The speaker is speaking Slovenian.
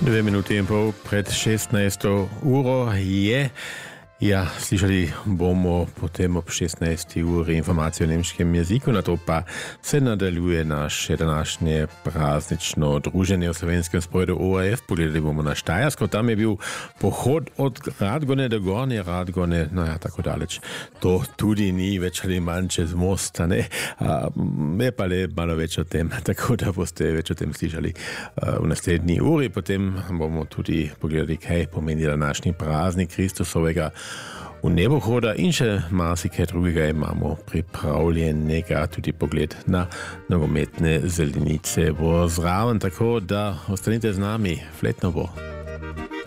2 minute in pol pred 16. uro je. Ja, slišali bomo potem ob 16. uri informacije o nemškem jeziku, na to pa se nadaljuje naše današnje praznično druženje v slovenskem spojedu ORF. Pogledali bomo na Štajersko, tam je bil pohod od Radgone do Gornje Radgone, no ja, tako daleč. To tudi ni več ali manj čez most, ne? Je pa le malo več o tem, tako da boste več o tem slišali v naslednji uri. Potem bomo tudi pogledali, kaj pomeni današnji praznik Kristusovega v nebohoda in še marsikaj drugega imamo pripravljenega, tudi pogled na nogometne zelenice bo zraven, tako da ostanite z nami, fletno bo.